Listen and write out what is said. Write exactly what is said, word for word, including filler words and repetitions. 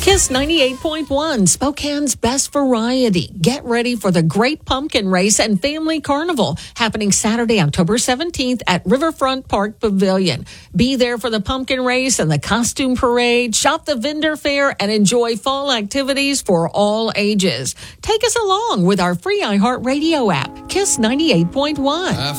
Kiss ninety-eight point one, Spokane's best variety. Get ready for the Great Pumpkin Race and Family Carnival happening Saturday, October seventeenth at Riverfront Park Pavilion. Be there for the pumpkin race and the costume parade, shop the vendor fair, and enjoy fall activities for all ages. Take us along with our free iHeartRadio app, Kiss ninety-eight point one.